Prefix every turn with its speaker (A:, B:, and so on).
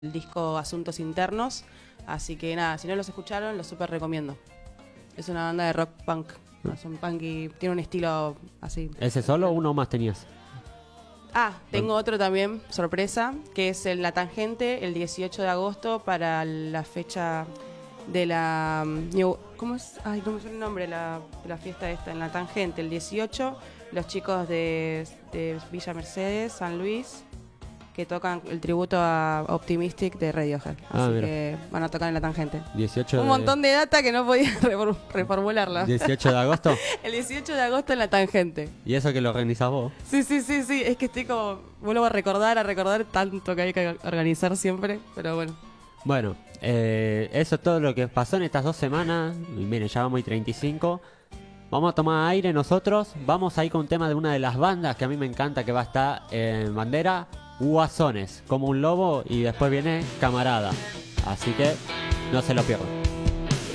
A: el disco Asuntos Internos. Así que nada, si no los escucharon, los súper recomiendo. Es una banda de rock punk. Son punk y tiene un estilo así.
B: ¿Ese solo o uno más tenías?
A: Tengo otro también, sorpresa, que es en La Tangente, el 18 de agosto, para la fecha de la... ¿Cómo es? Ay, no me suena el nombre de la fiesta esta, en La Tangente, el 18, los chicos de Villa Mercedes, San Luis, que tocan el tributo a Optimistic de Radiohead. Así que van a tocar en La Tangente. Un montón de data que no podía reformularla.
B: ¿18 de agosto?
A: El 18 de agosto en La Tangente.
B: ¿Y eso que lo organizás vos?
A: Sí. Es que estoy como... Vuelvo a recordar tanto que hay que organizar siempre, pero bueno.
B: Bueno, eso es todo lo que pasó en estas 2 semanas. Y miren, ya vamos a 35. Vamos a tomar aire nosotros. Vamos a ir con un tema de una de las bandas que a mí me encanta, que va a estar en bandera. Guasones, como un lobo, y después viene Camarada. Así que no se lo pierdan.